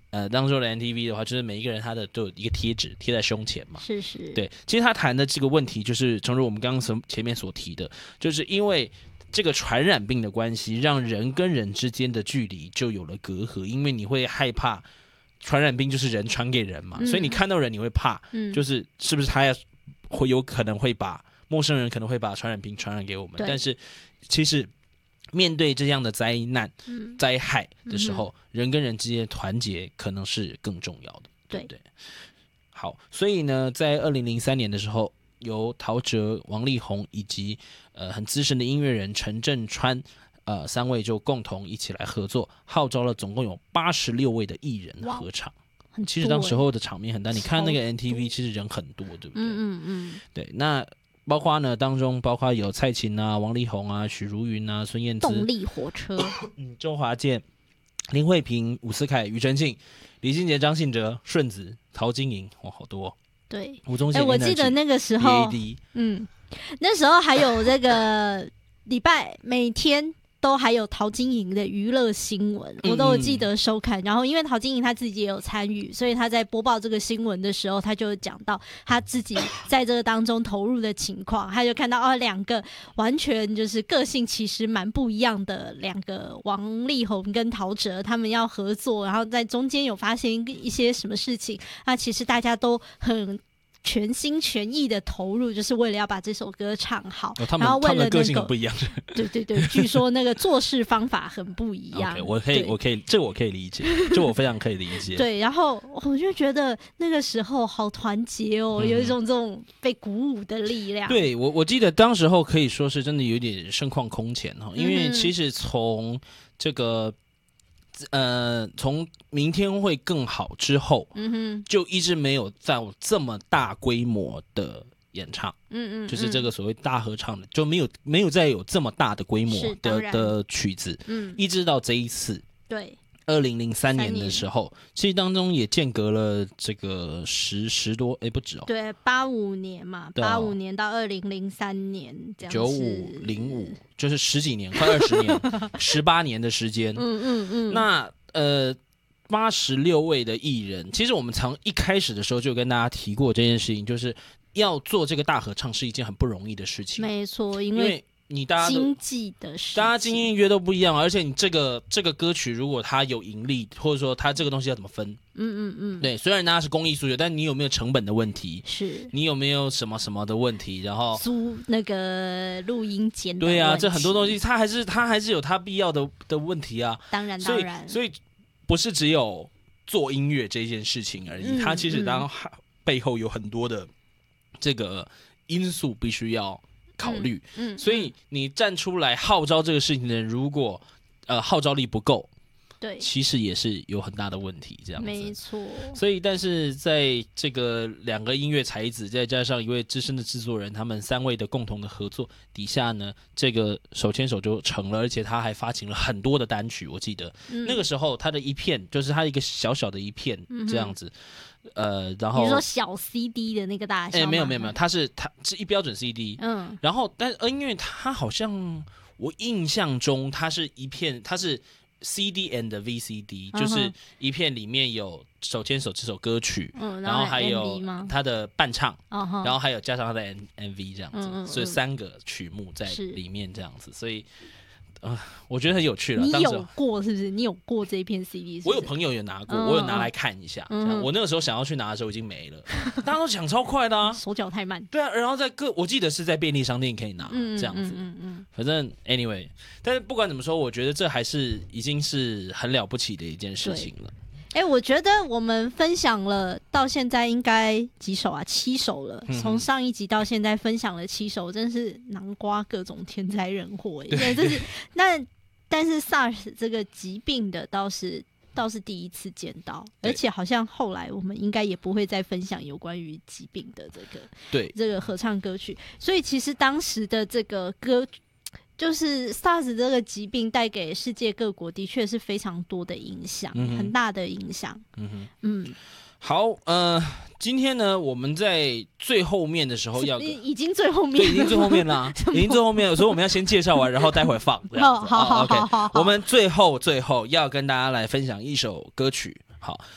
当时的 NTV 的话，就是每一个人他的都有一个贴纸贴在胸前嘛。 是是， 对，其实他谈的这个问题，就是正如我们刚刚前面所提的，就是因为这个传染病的关系，让人跟人之间的距离就有了隔阂，因为你会害怕传染病就是人传给人嘛，所以你看到人你会怕，就是是不是他会有可能会把陌生人可能会把传染病传染给我们，但是其实面对这样的灾难、灾害的时候，人跟人之间的团结可能是更重要的，对不对？好，所以呢，在2003年的时候，由陶喆、王力宏以及很资深的音乐人陈振川3位就共同一起来合作，号召了总共有86位的艺人合唱。其实当时候的场面很大，你看那个 NTV 其实人很多，对不对？对，那包括呢，当中包括有蔡琴啊、王力宏啊、许茹芸啊、孙燕姿、 动力火车、 周华健、林慧萍、伍思凯、庾澄庆、李心洁、张信哲、顺子、陶晶莹，哇，好多。 对， 吴宗宪， 我记得那个时候，那时候还有这个礼拜每天都还有陶晶莹的娱乐新闻，我都有记得收看。然后因为陶晶莹她自己也有参与，所以她在播报这个新闻的时候，她就讲到她自己在这个当中投入的情况，她就看到两个完全就是个性其实蛮不一样的两个王力宏跟陶喆，他们要合作，然后在中间有发生一些什么事情，那其实大家都很全心全意的投入，就是为了要把这首歌唱好。然后为了个性很不一样。 对对对，据说那个做事方法很不一样。 okay, 我可以，这我可以理解，这我非常可以理解。 对，然后我就觉得那个时候好团结哦，有一种这种被鼓舞的力量。 对，我记得当时候可以说是真的有点盛况空前哈，因为其实从这个。从明天会更好之后，就一直没有再有这么大规模的演唱，就是这个所谓大合唱的，就没有再有这么大的规模的曲子，一直到这一次， 对 ，2003年的时候，其实当中也间隔了这个十多，不止哦， 对，85年嘛，85年到2003年这样子 ，9505就是10几年，快20年，18年的时间，那86位的艺人，其实我们一开始的时候就跟大家提过这件事情，就是要做这个大合唱是一件很不容易的事情， 没错，因为经济的事情， 大家经营约都不一样，而且你这个歌曲如果它有盈利，或者说它这个东西要怎么分？对，虽然大家是公益诉求，但你有没有成本的问题？ 是你有没有什么什么的问题？然后租那个录音间的问题， 对啊，这很多东西它还是有它必要的问题啊。 当然， 所以不是只有做音乐这件事情而已，它其实背后有很多的这个因素必须要考虑，所以你站出来号召这个事情的人，如果号召力不够， 对， 其实也是有很大的问题，这样子， 没错。 所以，但是在这个2个音乐才子，再加上一位资深的制作人，他们3位的共同的合作底下呢，这个手牵手就成了，而且他还发行了很多的单曲。我记得那个时候，他的一片就是他一个小小的一片这样子。然后你说小 CD 的那个大小？ 没有，它是一标准 CD，然后因为它好像我印象中它是一片，它是 CD and VCD，就是一片里面有手牵手这首歌曲，然后还有它的伴唱，然后还有加上它的 MV 这样子，所以3个曲目在里面这样子，所以。我觉得很有趣了。 你有过是不是？你有过这一片 CD？ 是不是？ 我有朋友有拿过，我有拿来看一下。我那个时候想要去拿的时候已经没了，大家都抢超快的啊， 手脚太慢。 对啊，然后我记得是在便利商店可以拿，这样子。反正 anyway， 但是不管怎么说，我觉得这还是已经是很了不起的一件事情了。 我觉得我们分享了到现在应该几首啊？7首了。从上一集到现在分享了7首，真是囊括各种天灾人祸。这是但是 SARS 这个疾病的倒是第一次见到，而且好像后来我们应该也不会再分享有关于疾病的这个合唱歌曲。所以其实当时的这个歌。就是 SARS 这个疾病带给世界各国的确是非常多的影响，很大的影响。 好，今天呢，我们在最后面的时候已经最后面了， 对，已经最后面了，已经最后面了，所以我们要先介绍完，然后待会放。 好， OK， 我们最后要跟大家来分享一首歌曲。好，